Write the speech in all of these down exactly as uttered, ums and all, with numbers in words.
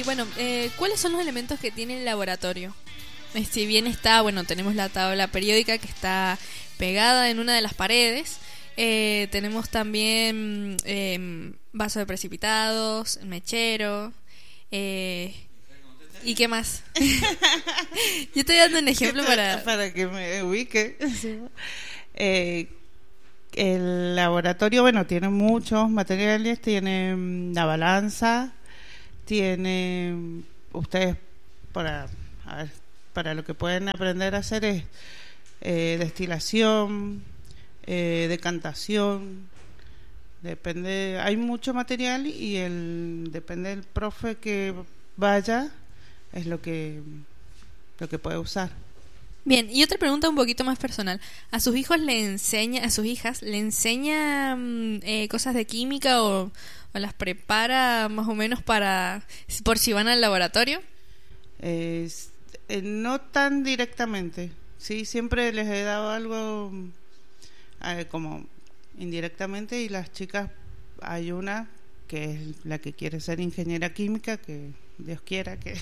bueno, eh, ¿cuáles son los elementos que tiene el laboratorio? Eh, si bien está, bueno, tenemos la tabla periódica que está pegada en una de las paredes. Eh, tenemos también eh, vaso de precipitados, mechero. Eh, ¿Y qué más? Yo estoy dando un ejemplo para... Para que me ubique. eh, el laboratorio, bueno, tiene muchos materiales. Tiene la balanza. Tiene... Ustedes, para, a ver, para lo que pueden aprender a hacer es eh, destilación, eh, decantación. Depende, hay mucho material y el depende del profe que vaya, es lo que lo que puede usar. Bien, y otra pregunta un poquito más personal. ¿A sus hijos le enseña, a sus hijas le enseña eh, cosas de química o, o las prepara más o menos para por si van al laboratorio? Eh, eh, no tan directamente. Sí, siempre les he dado algo eh, como indirectamente, y las chicas, hay una que es la que quiere ser ingeniera química, que Dios quiera que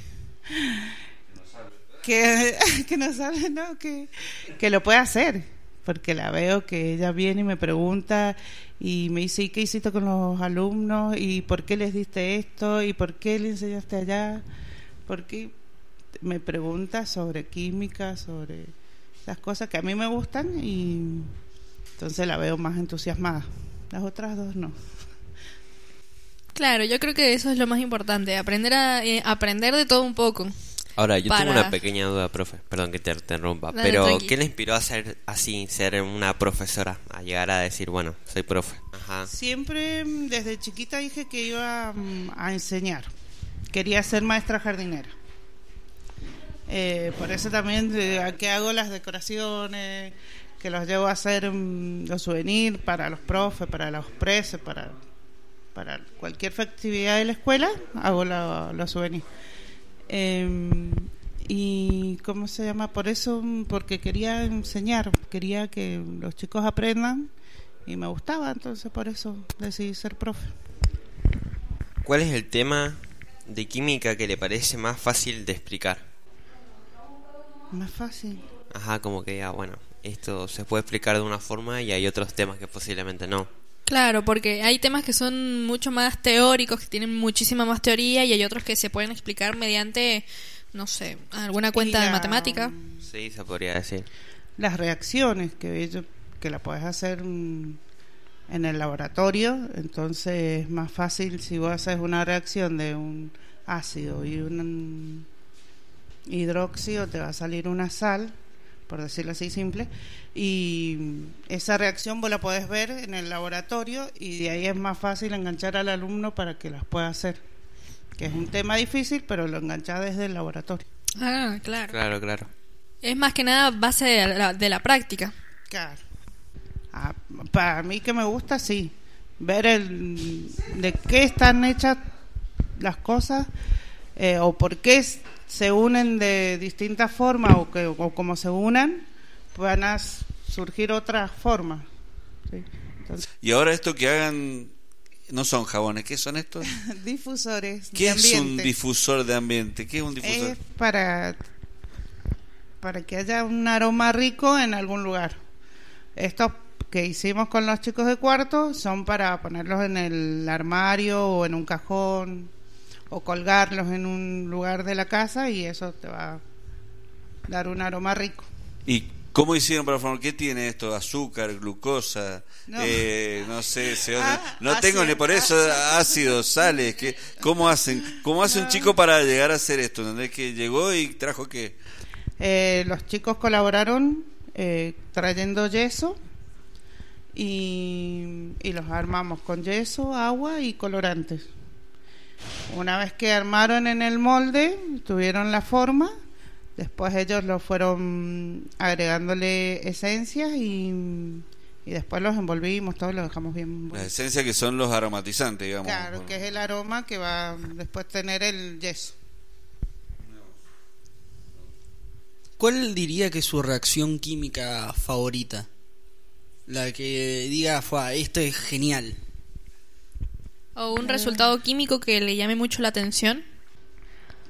que, que no sabe, no, que, que lo puede hacer, porque la veo que ella viene y me pregunta y me dice, ¿y qué hiciste con los alumnos? ¿Y por qué les diste esto? ¿Y por qué le enseñaste allá? Porque me pregunta sobre química, sobre las cosas que a mí me gustan, y entonces la veo más entusiasmada. Las otras dos no. Claro, yo creo que eso es lo más importante, aprender a eh, aprender de todo un poco. Ahora, yo para... tengo una pequeña duda, profe, perdón que te interrumpa, Dale, pero tranqui. ¿qué le inspiró a ser así, ser una profesora, a llegar a decir, bueno, soy profe? Ajá. Siempre desde chiquita dije que iba a enseñar, quería ser maestra jardinera. Eh, por eso también eh, que hago las decoraciones, que los llevo a hacer um, los souvenirs para los profes, para los preses, para, para cualquier festividad de la escuela, hago la, los souvenirs. Eh, y ¿cómo se llama? Por eso, porque quería enseñar, quería que los chicos aprendan y me gustaba, entonces por eso decidí ser profe. ¿Cuál es el tema de química que le parece más fácil de explicar? Más fácil. Ajá, como que ya, bueno, esto se puede explicar de una forma y hay otros temas que posiblemente no. Claro, porque hay temas que son mucho más teóricos, que tienen muchísima más teoría, y hay otros que se pueden explicar mediante, no sé, alguna cuenta la, de matemática. Sí, se podría decir. Las reacciones que ellos, que la puedes hacer en el laboratorio, entonces es más fácil si vos haces una reacción de un ácido y un hidróxido, te va a salir una sal, por decirlo así simple, y esa reacción vos la podés ver en el laboratorio, y de ahí es más fácil enganchar al alumno para que las pueda hacer, que es un tema difícil, pero lo enganchás desde el laboratorio. Ah, claro. Claro, claro. Es más que nada base de la, de la práctica. Claro. Ah, para mí que me gusta, sí, ver el de qué están hechas las cosas, eh, o por qué se unen de distintas formas, o que o como se unan van a surgir otras formas, ¿sí? Entonces, y ahora esto que hagan no son jabones, ¿qué son estos? difusores ¿Qué de es ambiente. un difusor de ambiente? ¿Qué es un difusor? Es para para que haya un aroma rico en algún lugar. Estos que hicimos con los chicos de cuarto son para ponerlos en el armario o en un cajón, o colgarlos en un lugar de la casa, y eso te va a dar un aroma rico. ¿Y cómo hicieron para formar? ¿Qué tiene esto? ¿Azúcar, glucosa? No, eh, no sé, se- Ah, no tengo ácido, ni por eso ácido, sales. ¿Qué, ¿Cómo hacen? ¿Cómo hace No. un chico para llegar a hacer esto? ¿Entendés? Que llegó y trajo qué? Eh, los chicos colaboraron eh, trayendo yeso, y, y los armamos con yeso, agua y colorantes. Una vez que armaron en el molde, tuvieron la forma, después ellos lo fueron agregándole esencias, y, y después los envolvimos, todos los dejamos bien. Las esencias que son los aromatizantes, digamos. Claro, que es el aroma que va a después tener el yeso. ¿Cuál diría que es su reacción química favorita? La que diga, fue, esto es genial. O un resultado químico que le llame mucho la atención.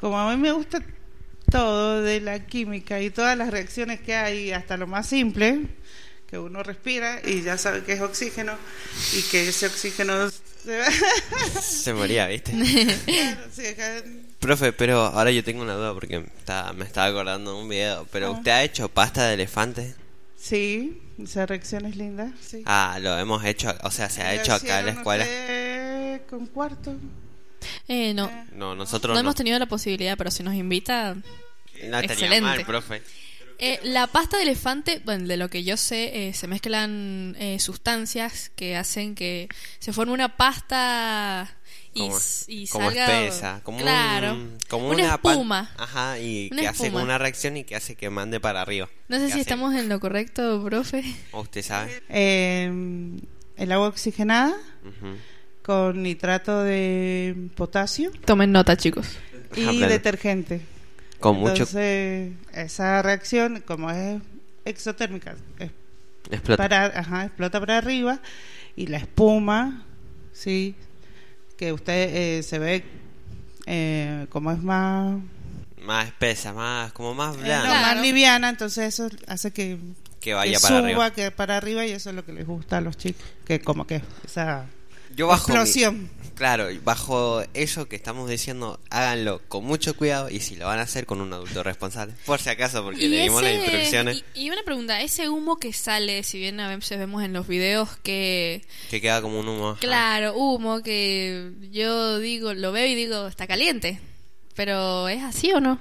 como a mí me gusta todo de la química y todas las reacciones que hay, hasta lo más simple, que uno respira y ya sabe que es oxígeno y que ese oxígeno se va. Se moría, ¿viste? Claro, sí, acá- Profe, pero ahora yo tengo una duda porque está, me estaba acordando de un video. ¿Pero Ah. usted ha hecho pasta de elefante? Sí, esa reacción es linda, sí. Ah, lo hemos hecho, o sea, se ha ¿Lo hecho acá en la hicieron escuela. ustedes con cuarto? Eh, no, Eh, No, nosotros no no. hemos tenido la posibilidad, pero si nos invita... No estaría Excelente. mal, profe. Eh, la pasta de elefante, bueno, de lo que yo sé, eh, se mezclan eh, sustancias que hacen que se forme una pasta y, Como, s- y como salga... espesa, como, claro, un, como una, una pan- espuma. Ajá, y Una que hace espuma. como una reacción y que hace que mande para arriba. No sé Que si hace- estamos en lo correcto, profe. ¿O usted sabe? eh, el agua oxigenada Ujú. con nitrato de potasio Tomen nota, chicos. y Ajá, claro. detergente. Con mucho Entonces, esa reacción, como es exotérmica, es explota. para, ajá, explota para arriba y la espuma, sí, que usted eh, se ve eh, como es más, Más espesa, más, como más eh, no, blanda. Claro. más liviana, entonces eso hace que, Que vaya que para suba, arriba. que para arriba y eso es lo que les gusta a los chicos, que como que esa Yo bajo mi- explosión. Claro, y bajo eso que estamos diciendo, háganlo con mucho cuidado y si lo van a hacer con un adulto responsable. Por si acaso, porque le dimos las instrucciones y, y una pregunta, ese humo que sale, si bien a veces vemos en los videos que... que queda como un humo. Ajá. Claro, humo que yo digo, lo veo y digo, está caliente. Pero ¿es así o no?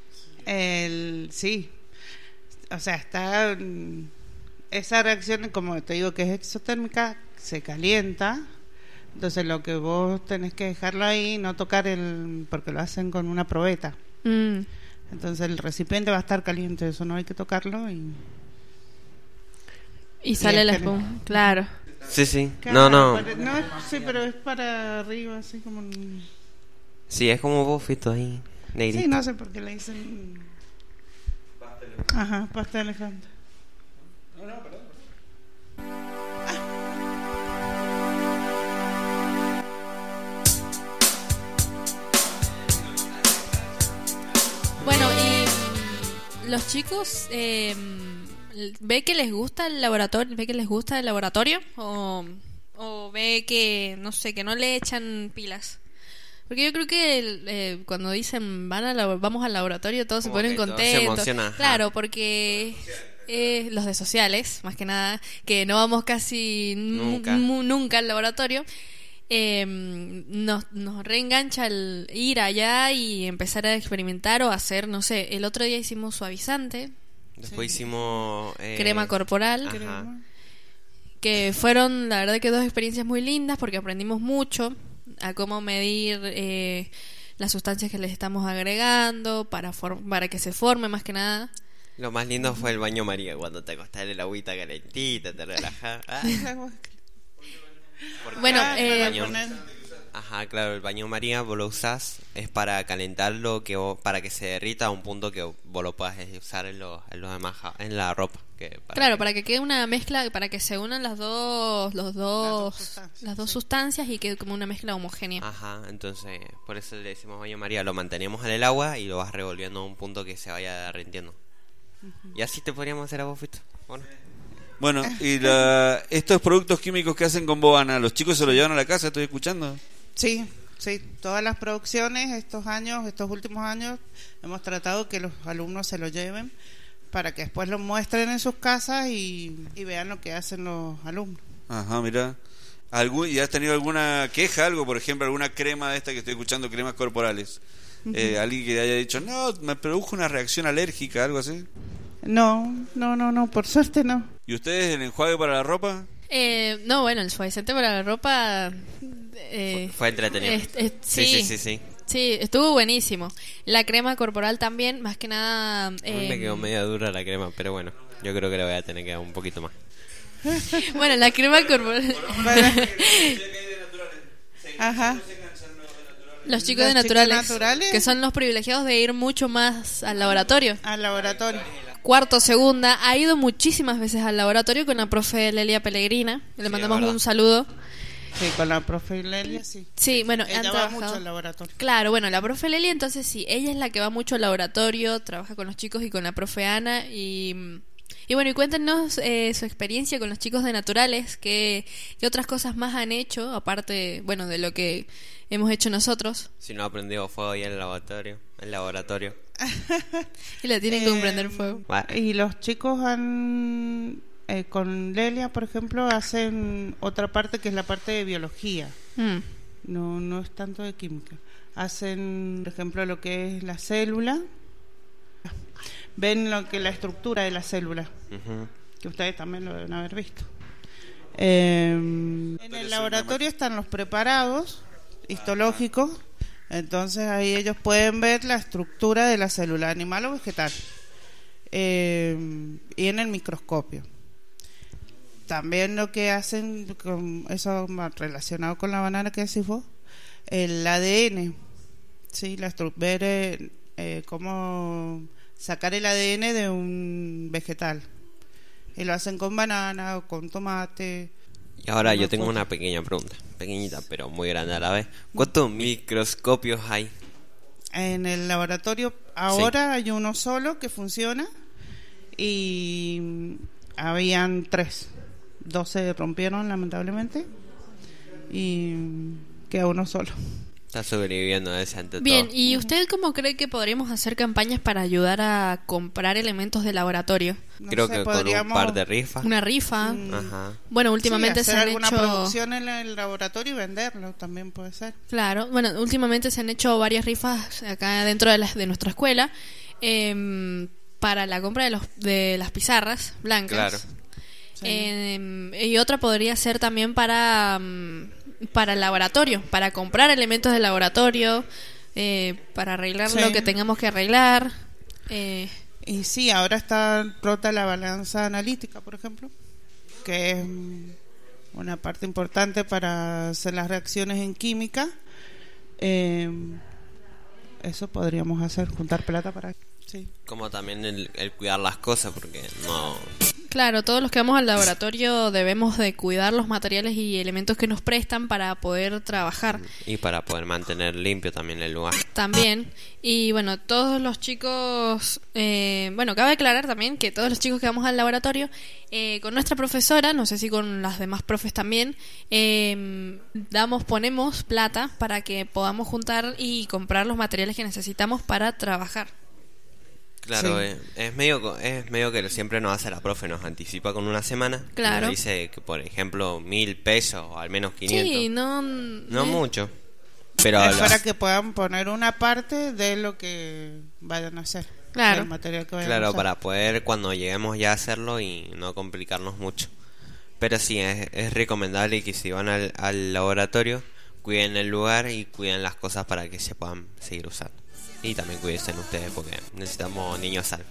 El, sí, o sea, está mm, esa reacción, como te digo, que es exotérmica, se calienta. Entonces lo que vos tenés que dejarlo ahí, no tocar el, porque lo hacen con una probeta. Mm. Entonces el recipiente va a estar caliente, eso no hay que tocarlo y Y sale es la que- espuma, claro. Sí, sí. Claro, No, no. pero- no, sí, pero es para arriba, así como un- Sí, es como vos, Fito, ahí, negrito. sí, no sé por qué le dicen ajá, pasta de elefante. Bueno, y mm, los chicos, eh, ¿ve que les gusta el laboratorio? ¿Ve que les gusta el laboratorio? ¿O, o ve que, no sé, que no le echan pilas? Porque yo creo que el, eh, cuando dicen van a la- vamos al laboratorio todos se Como ponen que todos se contentos. emocionan, ajá. Claro, porque eh, los de sociales, más que nada, que no vamos casi nu- Nunca. mu- nunca al laboratorio. Eh, nos, nos reengancha el ir allá y empezar a experimentar o hacer, no sé, el otro día hicimos suavizante, Después hicimos... eh, crema corporal, Ajá. Crema. que fueron, la verdad que dos experiencias muy lindas porque aprendimos mucho a cómo medir eh, las sustancias que les estamos agregando para, for- para que se forme más que nada. Lo más lindo fue el baño María, cuando te acostás en el agüita calentita, te relajás. Ah, porque Bueno, Ah, eh, para baño- poner- Ajá, claro, el baño María vos lo usás, es para calentarlo, que vos- para que se derrita a un punto que vos lo puedas usar en, los en, los demás ja- en la ropa. Que para Claro, que- para que quede una mezcla, para que se unan las dos, los dos, sustancias, las dos sí. sustancias y quede como una mezcla homogénea. Ajá, entonces por eso le decimos baño María, lo mantenemos en el agua y lo vas revolviendo a un punto que se vaya derritiendo. Y así te podríamos hacer a vos, Fito. Bueno. Bueno, y la, estos productos químicos que hacen con Bobana, ¿los chicos se los llevan a la casa? ¿Estoy escuchando? Sí, sí, todas las producciones estos años, estos últimos años, hemos tratado que los alumnos se lo lleven para que después lo muestren en sus casas y, y vean lo que hacen los alumnos. Ajá, mira. ¿Algún, ¿Y has tenido alguna queja, algo? Por ejemplo, alguna crema de esta que estoy escuchando, cremas corporales. Eh, alguien que haya dicho, no, me produjo una reacción alérgica, algo así. No, no, no, no, por suerte no. ¿Y ustedes el enjuague para la ropa? Eh, no, bueno, el suavizante para la ropa... eh, Fue entretenido. es- es- sí, sí, sí, sí, sí. sí, estuvo buenísimo. La crema corporal también, más que nada... A mí eh, me quedó media dura la crema, pero bueno, yo creo que le voy a tener que dar un poquito más. Bueno, la crema corporal... Ajá. Los chicos de Los chicos naturales, naturales. que son los privilegiados de ir mucho más al laboratorio. Al laboratorio. Cuarto, segunda, ha ido muchísimas veces al laboratorio con la profe Lelia Pellegrina. Le Sí, mandamos es verdad. un saludo. Sí, con la profe Lelia, sí. Sí, bueno, han Ella va trabajado mucho al laboratorio. Claro, bueno, la profe Lelia, entonces sí, ella es la que va mucho al laboratorio, trabaja con los chicos y con la profe Ana. Y, y bueno, y cuéntenos eh, su experiencia con los chicos de Naturales, qué, qué otras cosas más han hecho, aparte, bueno, de lo que hemos hecho nosotros. Si no ha prendido fuego ahí en el laboratorio. El laboratorio. Y la tienen que Eh, prender fuego. Bueno, Y los chicos han, eh, con Lelia, por ejemplo, hacen otra parte que es la parte de biología. Mm. No, no es tanto de química. Hacen, por ejemplo, lo que es la célula. Ven lo que la estructura de la célula, ujú. que ustedes también lo deben haber visto. Eh, en el laboratorio están los preparados histológicos, entonces ahí ellos pueden ver la estructura de la célula animal o vegetal, eh, y en el microscopio. También lo que hacen, con eso más relacionado con la banana que decís vos, el A D N, sí, la estru- ver eh, eh, cómo sacar el A D N de un vegetal. Y lo hacen con banana o con tomate. Y ahora No yo tengo puedo. una pequeña pregunta. Pequeñita, pero muy grande a la vez. ¿Cuántos microscopios hay? En el laboratorio ahora hay uno solo que funciona y mm, habían tres. Dos se rompieron lamentablemente y mm, queda uno solo. Está sobreviviendo ese ante Bien, todo. ¿y usted cómo cree que podríamos hacer campañas para ayudar a comprar elementos de laboratorio? No Creo sé, que con podríamos- un par de rifas. Una rifa. Mm. Ajá. Bueno, últimamente Sí, se hacer han alguna hecho... producción en el laboratorio y venderlo también puede ser. Claro, bueno, últimamente se han hecho varias rifas acá dentro de, la- de nuestra escuela em, para la compra de, los, de las pizarras blancas. Claro. Sí. Em, y otra podría ser también para, mm, para el laboratorio, para comprar elementos del laboratorio, eh, para arreglar Sí. lo que tengamos que arreglar. Eh, Y sí, ahora está rota la balanza analítica, por ejemplo, que es mm, una parte importante para hacer las reacciones en química. Eh, eso podríamos hacer, juntar plata para... Sí. Como también el, el cuidar las cosas, porque no... Claro, todos los que vamos al laboratorio debemos de cuidar los materiales y elementos que nos prestan para poder trabajar Y para poder mantener limpio también el lugar. también. Y bueno, todos los chicos, eh, bueno, cabe aclarar también que todos los chicos que vamos al laboratorio, eh, con nuestra profesora, no sé si con las demás profes también, eh, damos, ponemos plata para que podamos juntar y comprar los materiales que necesitamos para trabajar. Claro, Sí. eh, es medio co- es medio que siempre nos hace la profe, nos anticipa con una semana. Claro. Nos dice que, por ejemplo, mil pesos o al menos quinientos. Sí, no... No eh, mucho. Pero Es la- para que puedan poner una parte de lo que vayan a hacer. Claro. del material que vayan a claro, usar. para poder cuando lleguemos ya a hacerlo y no complicarnos mucho. Pero sí, es, es recomendable que si van al, al laboratorio, cuiden el lugar y cuiden las cosas para que se puedan seguir usando. Y también cuídense ustedes porque necesitamos niños sanos.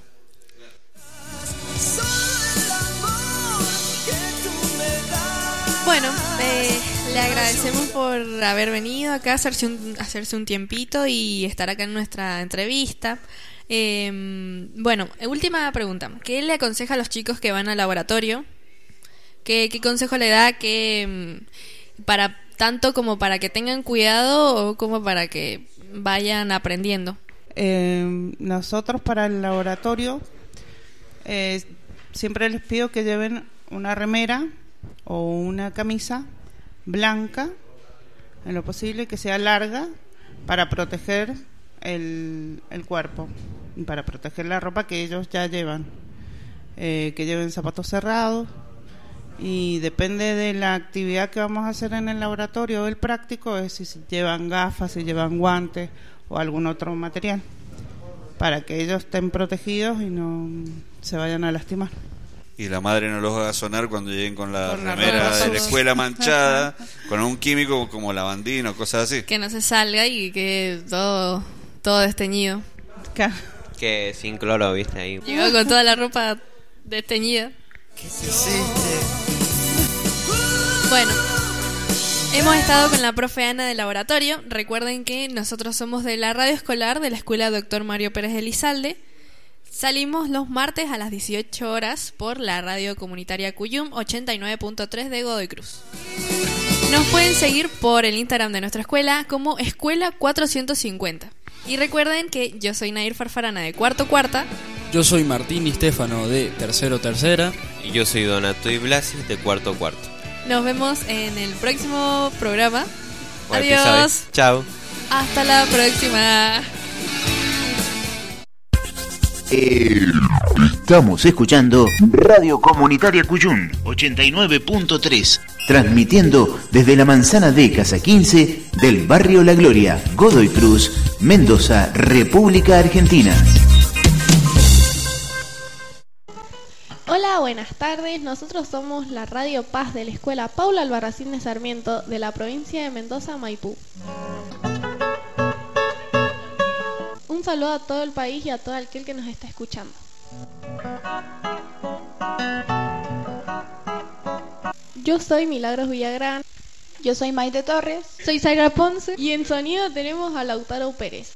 Bueno, eh, le agradecemos por haber venido acá, hacerse un, hacerse un tiempito y estar acá en nuestra entrevista. Eh, bueno, última pregunta. ¿Qué le aconseja a los chicos que van al laboratorio? ¿Qué, qué consejo le da que mm, para tanto como para que tengan cuidado o como para que vayan aprendiendo? Eh, nosotros para el laboratorio eh, siempre les pido que lleven una remera o una camisa blanca, en lo posible que sea larga, para proteger el, el cuerpo y para proteger la ropa que ellos ya llevan, eh, que lleven zapatos cerrados, y depende de la actividad que vamos a hacer en el laboratorio, el práctico es si llevan gafas, si llevan guantes o algún otro material, para que ellos estén protegidos y no se vayan a lastimar. Y la madre no los haga sonar cuando lleguen con la Con la remera ropa de la sucia. escuela manchada, con un químico como lavandino, cosas así. Que no se salga y que todo, todo desteñido. Ca- Que sin cloro, viste ahí. Llegó con toda la ropa desteñida. Bueno, hemos estado con la profe Ana del laboratorio. Recuerden que nosotros somos de la radio escolar de la escuela Doctor Mario Pérez de Elizalde. Salimos los martes a las dieciocho horas por la radio comunitaria Cuyum ochenta y nueve punto tres de Godoy Cruz. Nos pueden seguir por el Instagram de nuestra escuela como Escuela cuatrocientos cincuenta. Y recuerden que yo soy Nair Farfarana de cuarto cuarta. Yo soy Martín y Stefano de tercero tercera. Y yo soy Donato y Blasis de cuarto cuarto. Nos vemos en el próximo programa. O Adiós. episodio. Chao. Hasta la próxima. Eh, estamos escuchando Radio Comunitaria Cuyún ochenta y nueve punto tres, transmitiendo desde la manzana de Casa quince del barrio La Gloria, Godoy Cruz, Mendoza, República Argentina. Hola, buenas tardes. Nosotros somos la Radio Paz de la Escuela Paula Albarracín de Sarmiento de la provincia de Mendoza, Maipú. Un saludo a todo el país y a todo aquel que nos está escuchando. Yo soy Milagros Villagrán. Yo soy Maite Torres. Soy Zaira Ponce. Y en sonido tenemos a Lautaro Pérez.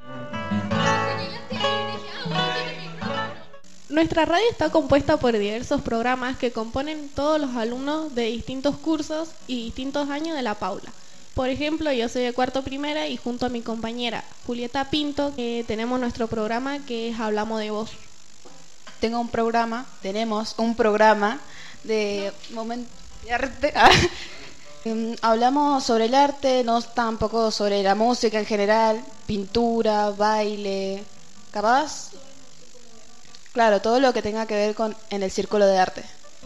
Nuestra radio está compuesta por diversos programas que componen todos los alumnos de distintos cursos y distintos años de la Paula. Por ejemplo, yo soy de cuarto primera y junto a mi compañera Julieta Pinto eh, tenemos nuestro programa que es Hablamos de Vos. Tengo un programa, tenemos un programa de momento de arte. Hablamos sobre el arte, no tampoco sobre la música en general, pintura, baile, capaz. Claro, todo lo que tenga que ver con en el círculo de arte.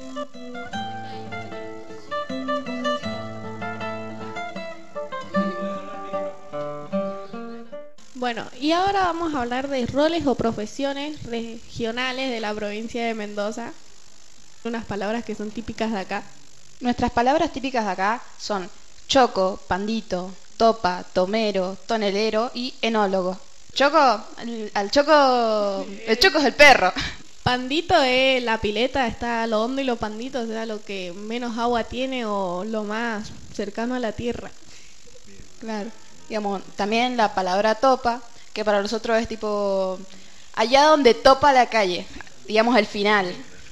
Bueno, y ahora vamos a hablar de roles o profesiones regionales de la provincia de Mendoza. Unas palabras que son típicas de acá. Nuestras palabras típicas de acá son choco, pandito, topa, tomero, tonelero y enólogo. Choco, el, al choco, el choco es el perro. Pandito es la pileta, está lo hondo y lo pandito, o sea, lo que menos agua tiene o lo más cercano a la tierra. Claro. Digamos, también la palabra topa, que para nosotros es tipo allá donde topa la calle, digamos el final.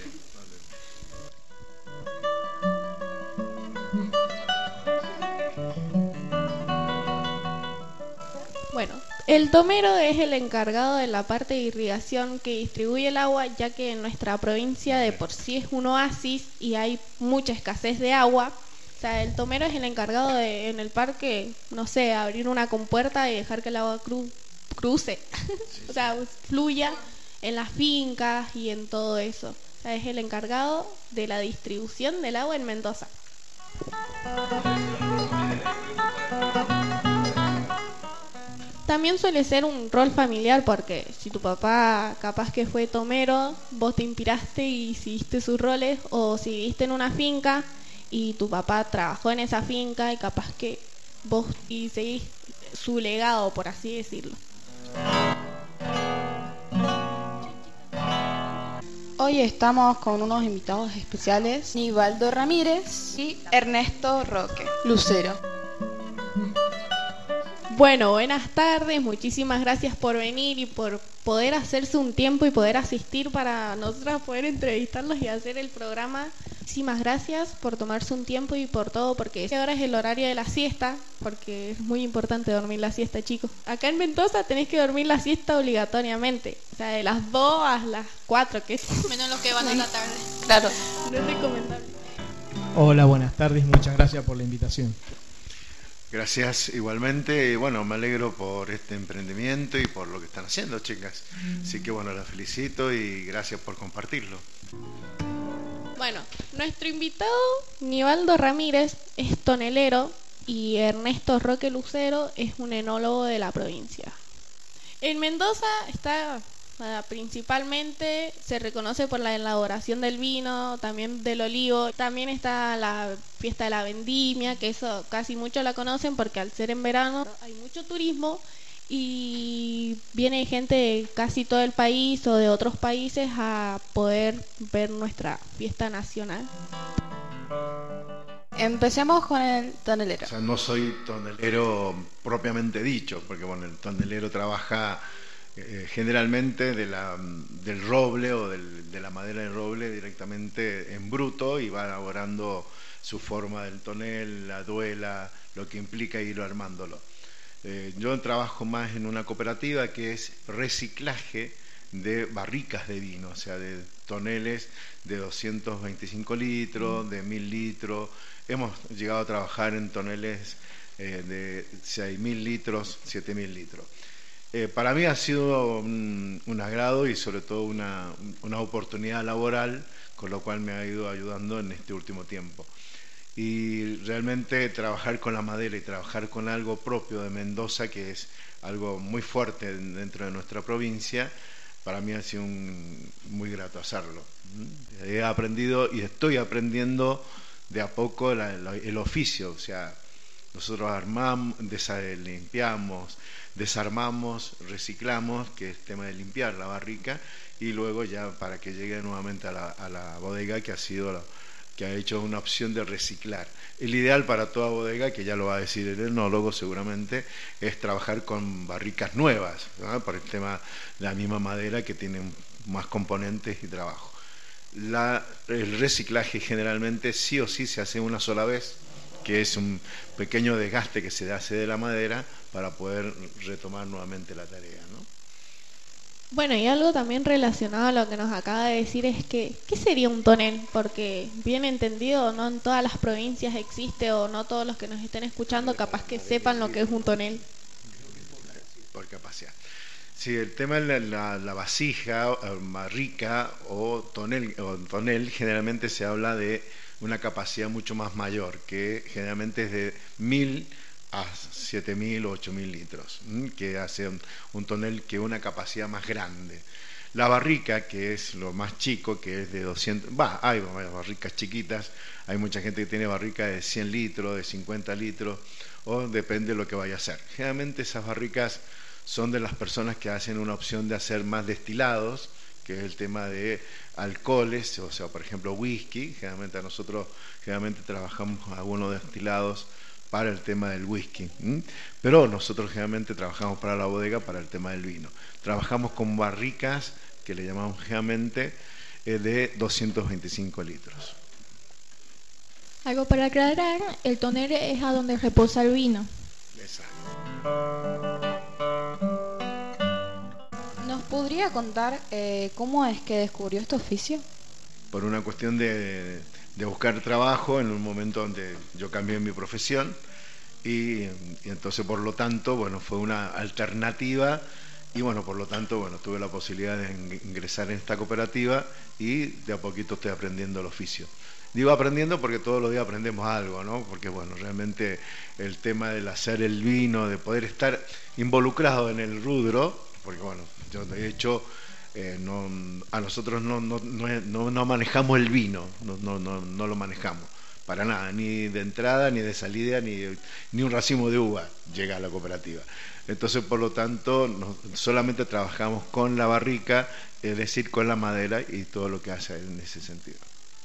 Bueno, el tomero es el encargado de la parte de irrigación que distribuye el agua, ya que en nuestra provincia de por sí es un oasis y hay mucha escasez de agua. O sea, el tomero es el encargado de, en el parque, no sé, abrir una compuerta y dejar que el agua cru, cruce, o sea, fluya en las fincas y en todo eso. O sea, es el encargado de la distribución del agua en Mendoza. También suele ser un rol familiar porque si tu papá capaz que fue tomero, vos te inspiraste y seguiste sus roles, o si viviste en una finca y tu papá trabajó en esa finca y capaz que vos y seguís su legado, por así decirlo. Hoy estamos con unos invitados especiales, Nivaldo Ramírez y Ernesto Roque Lucero. Bueno, buenas tardes, muchísimas gracias por venir y por poder hacerse un tiempo y poder asistir para nosotras poder entrevistarlos y hacer el programa. Muchísimas gracias por tomarse un tiempo y por todo, porque ahora es el horario de la siesta, porque es muy importante dormir la siesta, chicos. Acá en Mendoza tenés que dormir la siesta obligatoriamente, o sea, de las dos a las cuatro, que es menos los que van a la tarde. Claro, no es recomendable. Hola, buenas tardes, muchas gracias por la invitación. Gracias igualmente, bueno, me alegro por este emprendimiento y por lo que están haciendo, chicas. Así que bueno, las felicito y gracias por compartirlo. Bueno, nuestro invitado, Nivaldo Ramírez, es tonelero y Ernesto Roque Lucero es un enólogo de la provincia. En Mendoza está, uh, principalmente se reconoce por la elaboración del vino, también del olivo. También está la fiesta de la vendimia, que eso casi muchos la conocen porque al ser en verano hay mucho turismo y viene gente de casi todo el país o de otros países a poder ver nuestra fiesta nacional. Empecemos con el tonelero. O sea, no soy tonelero propiamente dicho, porque bueno, el tonelero trabaja eh, generalmente de la, del roble o del, de la madera del roble directamente en bruto y va elaborando su forma del tonel, la duela, lo que implica ir armándolo. Eh, yo trabajo más en una cooperativa que es reciclaje de barricas de vino, o sea, de toneles de doscientos veinticinco litros, de mil litros. Hemos llegado a trabajar en toneles eh, de seis mil litros, siete mil litros. Eh, para mí ha sido un, un agrado y sobre todo una, una oportunidad laboral, con lo cual me ha ido ayudando en este último tiempo. Y realmente trabajar con la madera y trabajar con algo propio de Mendoza, que es algo muy fuerte dentro de nuestra provincia, para mí ha sido un, muy grato hacerlo. He aprendido y estoy aprendiendo de a poco la, la, el oficio, o sea, nosotros armamos, limpiamos, desarmamos, reciclamos, que es el tema de limpiar la barrica, y luego ya para que llegue nuevamente a la, a la bodega, que ha sido la, que ha hecho una opción de reciclar. El ideal para toda bodega, que ya lo va a decir el enólogo seguramente, es trabajar con barricas nuevas, ¿no? Por el tema de la misma madera, que tiene más componentes y trabajo. La, el reciclaje generalmente sí o sí se hace una sola vez, que es un pequeño desgaste que se hace de la madera para poder retomar nuevamente la tarea, ¿no? Bueno, y algo también relacionado a lo que nos acaba de decir es que, ¿qué sería un tonel? Porque bien entendido, no en todas las provincias existe, o no todos los que nos estén escuchando capaz que sepan lo que es un tonel. Por capacidad. Sí, el tema de la, la, la vasija, barrica o tonel, o tonel, generalmente se habla de una capacidad mucho más mayor, que generalmente es de mil a siete mil o ocho mil litros, que hace un, un tonel que una capacidad más grande. La barrica, que es lo más chico, que es de doscientos, va, hay barricas chiquitas, hay mucha gente que tiene barrica de cien litros, de cincuenta litros, o depende de lo que vaya a hacer. Generalmente esas barricas son de las personas que hacen una opción de hacer más destilados, que es el tema de alcoholes, o sea, por ejemplo, whisky. Generalmente a nosotros generalmente trabajamos algunos destilados para el tema del whisky, ¿m? Pero nosotros generalmente trabajamos para la bodega para el tema del vino. Trabajamos con barricas que le llamamos generalmente eh, de doscientos veinticinco litros. Algo para aclarar, el tonel es a donde reposa el vino. Exacto. ¿Nos podría contar eh, cómo es que descubrió este oficio? Por una cuestión de, de buscar trabajo en un momento donde yo cambié mi profesión y, y entonces por lo tanto, bueno, fue una alternativa y bueno, por lo tanto, bueno, tuve la posibilidad de ingresar en esta cooperativa y de a poquito estoy aprendiendo el oficio. Digo aprendiendo porque todos los días aprendemos algo, ¿no? Porque bueno, realmente el tema del hacer el vino, de poder estar involucrado en el rubro, porque bueno, yo de hecho eh, no, a nosotros no, no, no, no manejamos el vino, no, no, no, no lo manejamos para nada, ni de entrada, ni de salida, ni, ni un racimo de uva llega a la cooperativa. Entonces, por lo tanto, no, solamente trabajamos con la barrica, es decir, con la madera y todo lo que hace en ese sentido.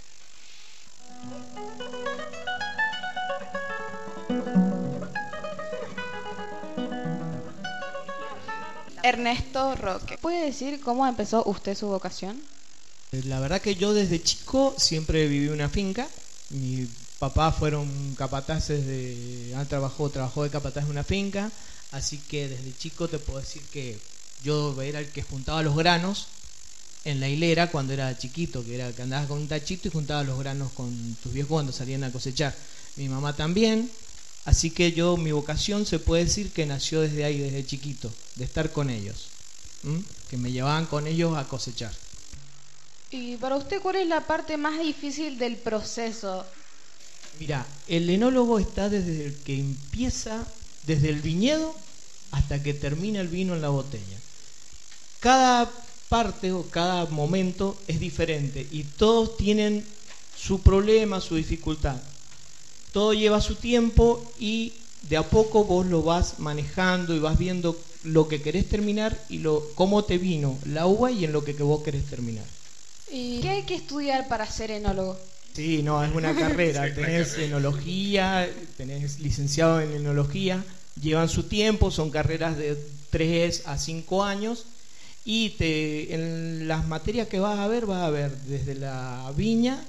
Ernesto Roque, ¿puede decir cómo empezó usted su vocación? La verdad que yo desde chico siempre viví en una finca. Mi papá fueron capataces de... Han trabajado, trabajó de capataz en una finca. Así que desde chico te puedo decir que yo era el que juntaba los granos en la hilera cuando era chiquito, que era que andabas con un tachito y juntabas los granos con tus viejos cuando salían a cosechar. Mi mamá también. Así que yo, mi vocación se puede decir que nació desde ahí, desde chiquito, de estar con ellos, ¿m? Que me llevaban con ellos a cosechar. Y para usted, ¿cuál es la parte más difícil del proceso? Mira, el enólogo está desde el que empieza, desde el viñedo hasta que termina el vino en la botella. Cada parte o cada momento es diferente y todos tienen su problema, su dificultad. Todo lleva su tiempo y de a poco vos lo vas manejando y vas viendo lo que querés terminar y lo cómo te vino la uva y en lo que, que vos querés terminar. ¿Y qué hay que estudiar para ser enólogo? Sí, no, es una carrera. Tenés enología, tenés licenciado en enología, llevan su tiempo, son carreras de tres a cinco años y te, en las materias que vas a ver, vas a ver desde la viña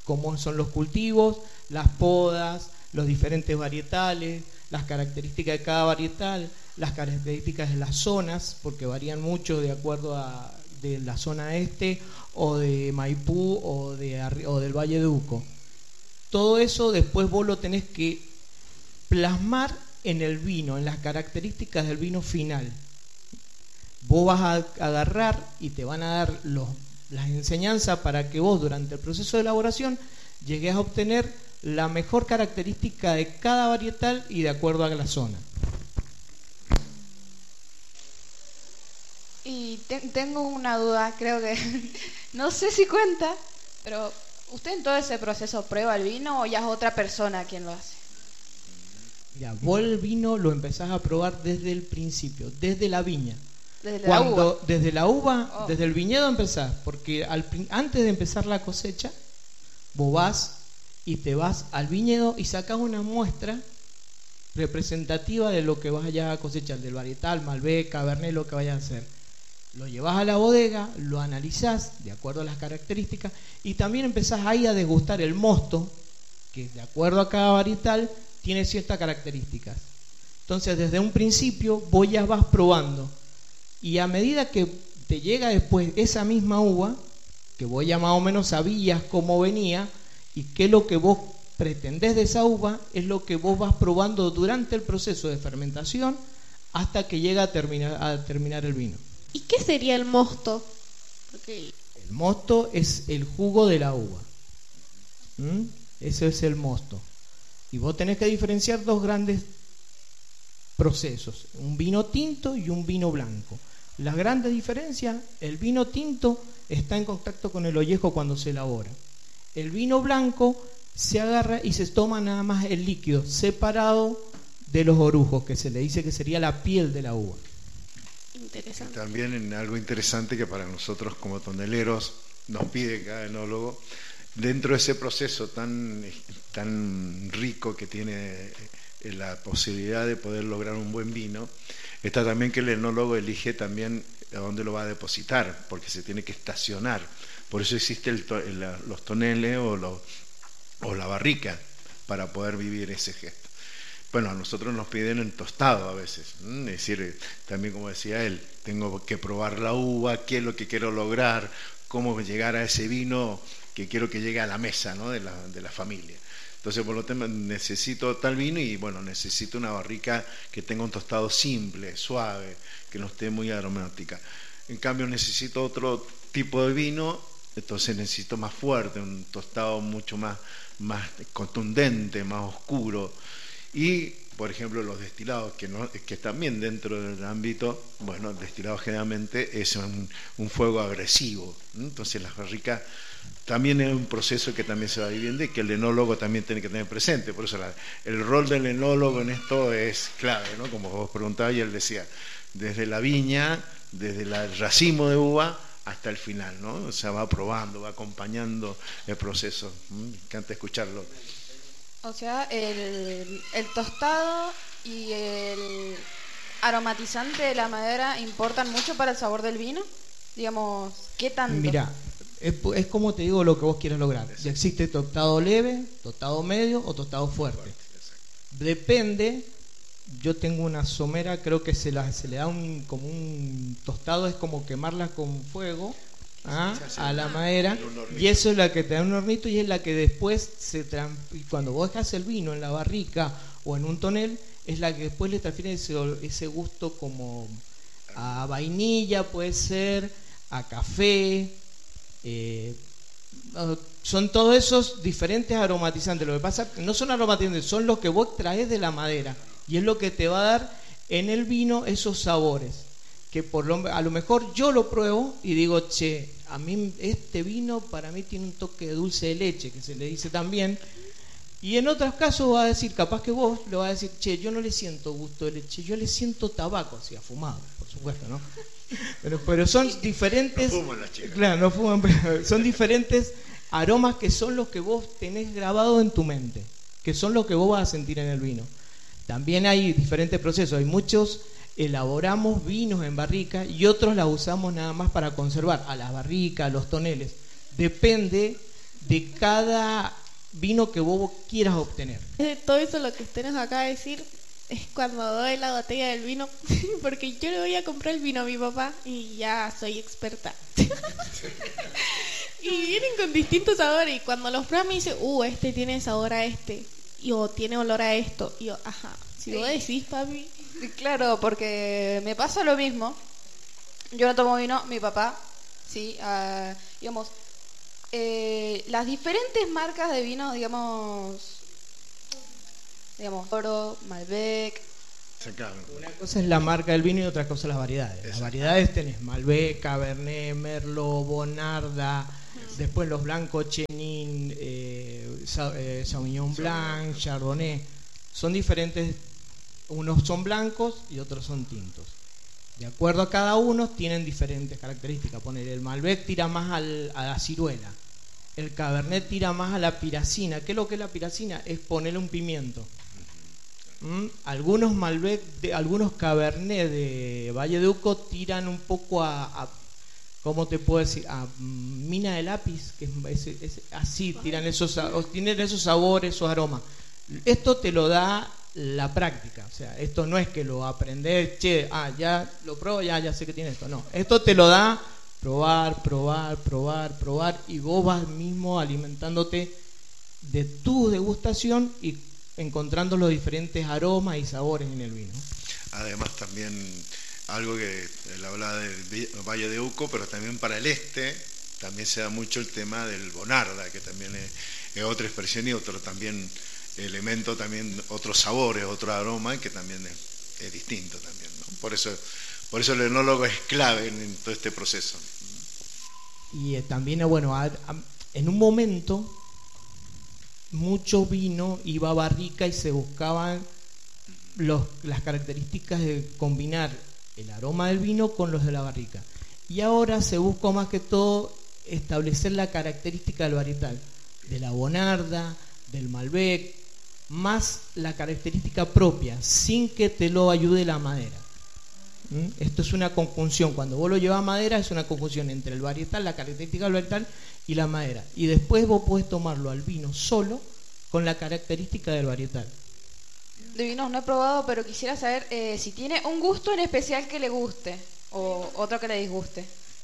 cómo son los cultivos, las podas, los diferentes varietales, las características de cada varietal, las características de las zonas, porque varían mucho de acuerdo a de la zona este o de Maipú o, de, o del Valle de Uco. Todo eso después vos lo tenés que plasmar en el vino, en las características del vino final. Vos vas a agarrar y te van a dar los, las enseñanzas para que vos durante el proceso de elaboración llegues a obtener la mejor característica de cada varietal y de acuerdo a la zona. Y te, tengo una duda, creo que no sé si cuenta, pero ¿usted en todo ese proceso prueba el vino o ya es otra persona quien lo hace? Ya, vos el vino lo empezás a probar desde el principio, desde la viña. Desde Cuando, la uva. Desde la uva, Oh. desde el viñedo empezás, porque al, antes de empezar la cosecha, vos vas y te vas al viñedo y sacás una muestra representativa de lo que vayas a cosechar, del varietal, Malbec, Cabernet, lo que vayas a hacer. Lo llevas a la bodega, lo analizás de acuerdo a las características y también empezás ahí a degustar el mosto, que de acuerdo a cada varietal tiene ciertas características. Entonces desde un principio vos ya vas probando y a medida que te llega después esa misma uva, que vos ya más o menos sabías cómo venía y qué es lo que vos pretendés de esa uva, es lo que vos vas probando durante el proceso de fermentación hasta que llega a terminar, a terminar el vino. ¿Y qué sería el mosto? Porque El mosto es el jugo de la uva. ¿Mm? Ese es el mosto. Y vos tenés que diferenciar dos grandes procesos, un vino tinto y un vino blanco. Las grandes diferencias, el vino tinto está en contacto con el ollejo cuando se elabora. El vino blanco se agarra y se toma nada más el líquido separado de los orujos, que se le dice que sería la piel de la uva. interesante. También en algo interesante que para nosotros como toneleros nos pide cada enólogo, dentro de ese proceso tan, tan rico que tiene la posibilidad de poder lograr un buen vino, está también que el enólogo elige también a dónde lo va a depositar, porque se tiene que estacionar. Por eso existe el to, el, los toneles o, lo, o la barrica, para poder vivir ese gesto. Bueno, a nosotros nos piden en tostado a veces, ¿m? Es decir, también como decía él, tengo que probar la uva, qué es lo que quiero lograr, cómo llegar a ese vino que quiero que llegue a la mesa, ¿no? de, la, de la familia. Entonces, por lo tanto, necesito tal vino y, bueno, necesito una barrica que tenga un tostado simple, suave, que no esté muy aromática. En cambio, necesito otro tipo de vino, entonces necesito más fuerte, un tostado mucho más, más contundente, más oscuro. Y, por ejemplo, los destilados, que, no, que también dentro del ámbito, bueno, el destilado generalmente es un, un fuego agresivo. Entonces, las barricas también es un proceso que también se va viviendo y que el enólogo también tiene que tener presente. Por eso la, el rol del enólogo en esto es clave, ¿no? Como vos preguntabas y él decía, desde la viña, desde el racimo de uva hasta el final, ¿no? O sea, va probando, va acompañando el proceso. Me encanta escucharlo. O sea, el, el tostado y el aromatizante de la madera importan mucho para el sabor del vino. Digamos, ¿qué tanto? Mira, es, es como te digo lo que vos quieras lograr. Ya existe tostado leve, tostado medio o tostado fuerte. Depende. Yo tengo una somera, creo que se, la, se le da un, como un tostado, es como quemarla con fuego. ¿Ah? A la madera, y eso es la que te da un hornito y es la que después se trans... cuando vos dejas el vino en la barrica o en un tonel, es la que después le transfiere ese, ese gusto como a vainilla, puede ser a café, eh, son todos esos diferentes aromatizantes. Lo que pasa no son aromatizantes, son los que vos traes de la madera y es lo que te va a dar en el vino esos sabores, que por lo, a lo mejor yo lo pruebo y digo, che, a mí este vino para mí tiene un toque de dulce de leche, que se le dice también, y en otros casos va a decir, capaz que vos le vas a decir, che, yo no le siento gusto de leche, yo le siento tabaco, así, afumado, por supuesto, ¿no? Pero, pero son diferentes, no fuman las chicas. Claro, no fuman, pero son diferentes aromas que son los que vos tenés grabado en tu mente, que son los que vos vas a sentir en el vino. También hay diferentes procesos, hay muchos. Elaboramos vinos en barrica y otros las usamos nada más para conservar, a las barricas, a los toneles. Depende de cada vino que vos quieras obtener. De todo eso lo que usted nos acaba de decir es cuando doy la botella del vino, porque yo le voy a comprar el vino a mi papá y ya soy experta. Y vienen con distintos sabores y cuando los prueba me dice, uh, este tiene sabor a este, y o tiene olor a esto, y yo, ajá, si vos decís, papi. Claro, porque me pasa lo mismo. Yo no tomo vino, mi papá, sí, uh, digamos, eh, las diferentes marcas de vino, digamos, digamos, Oro, Malbec. Una cosa es la marca del vino y otra cosa las variedades. Las variedades tenés Malbec, Cabernet, Merlot, Bonarda, después los blancos Chenin, eh, Sa- eh, Sauvignon Blanc, Chardonnay. Son diferentes, unos son blancos y otros son tintos. De acuerdo a cada uno tienen diferentes características. Poner el Malbec tira más al, a la ciruela, el Cabernet tira más a la piracina. ¿Qué es lo que es la piracina? Es ponerle un pimiento. ¿Mm? Algunos Malbec, de, algunos Cabernet de Valle de Uco tiran un poco a, a ¿cómo te puedo decir? A mm, mina de lápiz, que es, es, es así, tiran esos, tienen esos sabores, esos aromas. Esto te lo da la práctica, o sea, esto no es que lo aprendes, che, ah, ya lo pruebo, ya, ya sé que tiene esto, no, esto te lo da probar, probar, probar, probar, y vos vas mismo alimentándote de tu degustación y encontrando los diferentes aromas y sabores en el vino. Además también algo que él hablaba del Valle de Uco, pero también para el este también se da mucho el tema del Bonarda, que también es, es otra expresión y otro también elemento, también otros sabores, otro aroma que también es, es distinto también, ¿no? Por eso, por eso el enólogo es clave en, en todo este proceso. Y eh, también, bueno, a, a, en un momento mucho vino iba a barrica y se buscaban los, las características de combinar el aroma del vino con los de la barrica. Y ahora se busca más que todo establecer la característica del varietal, de la Bonarda, del Malbec, más la característica propia, sin que te lo ayude la madera. ¿Mm? Esto es una conjunción, cuando vos lo llevas a madera es una conjunción entre el varietal, la característica del varietal y la madera, y después vos podés tomarlo al vino solo con la característica del varietal. De vinos no he probado, pero quisiera saber eh, si tiene un gusto en especial que le guste o otro que le disguste.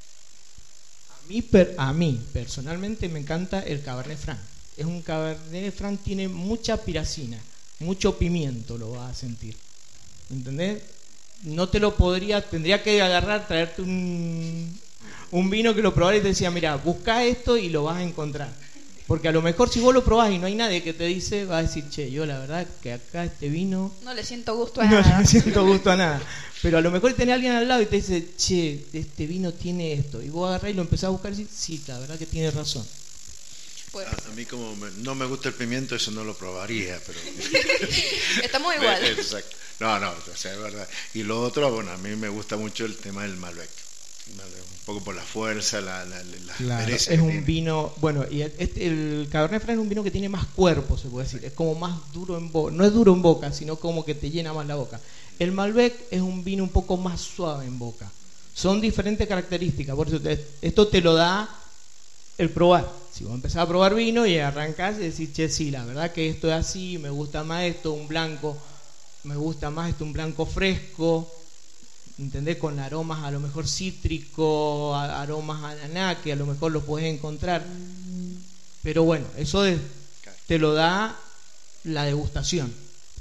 A mí, per, a mí personalmente me encanta el Cabernet Franc. Es un Cabernet Franc, tiene mucha piracina, mucho pimiento, lo vas a sentir. ¿Entendés? No te lo podría, tendría que agarrar, traerte un, un vino que lo probara y te decía, mira, busca esto y lo vas a encontrar. Porque a lo mejor si vos lo probás y no hay nadie que te dice, vas a decir, che, yo la verdad que acá este vino... No le siento gusto a no nada. No le siento gusto a nada. Pero a lo mejor tenés a alguien al lado y te dice, che, este vino tiene esto. Y vos agarrás y lo empezás a buscar y decís, sí, la verdad que tiene razón. Pues, a, a mí como me, no me gusta el pimiento, eso no lo probaría, pero... Estamos igual. Exacto. No, no, o sea, es verdad. Y lo otro, bueno, a mí me gusta mucho el tema del Malbec. Un poco por la fuerza, la, la, la claro, pereza. Es un tiene. vino, bueno, y este, el Cabernet Franc es un vino que tiene más cuerpo, se puede decir. Es como más duro en boca. No es duro en boca, sino como que te llena más la boca. El Malbec es un vino un poco más suave en boca. Son diferentes características, por eso te, esto te lo da el probar. Si vos empezás a probar vino y arrancás y decís, che, sí, la verdad que esto es así, me gusta más esto, un blanco, me gusta más esto, un blanco fresco, ¿entendés? Con aromas a lo mejor cítrico, a, aromas a ananá, que a lo mejor lo puedes encontrar. Pero bueno, eso es, te lo da la degustación.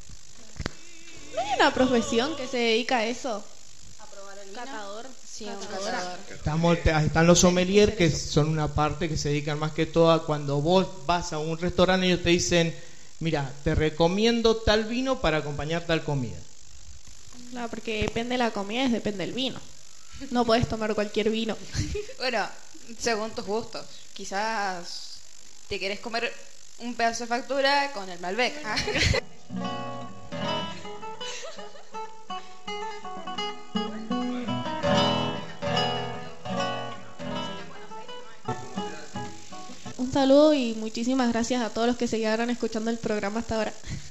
¿No hay una profesión que se dedica a eso? ¿A probar el vino? ¿Catador? Sí, un catador. Estamos, están los sommeliers, que son una parte que se dedican más que todo a cuando vos vas a un restaurante, ellos te dicen, mira, te recomiendo tal vino para acompañar tal comida. Claro, porque depende de la comida, es depende del vino. No puedes tomar cualquier vino. Bueno, según tus gustos. Quizás te querés comer un pedazo de factura con el Malbec. ¿Ah? Un saludo y muchísimas gracias a todos los que se quedaron escuchando el programa hasta ahora.